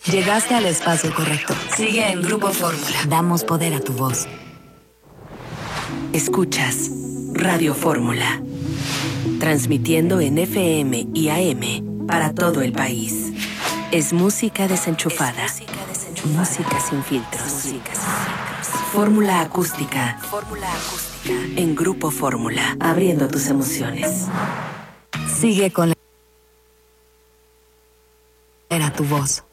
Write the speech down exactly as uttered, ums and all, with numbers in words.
Llegaste al espacio correcto. Sigue en Grupo Fórmula. Damos poder a tu voz. Escuchas Radio Fórmula, transmitiendo en F M y A M para todo el país. Es música desenchufada, es música, desenchufada. Música sin filtros. Música sin filtros. Fórmula acústica. Fórmula acústica en Grupo Fórmula, abriendo tus emociones. Sigue con la... Era tu voz.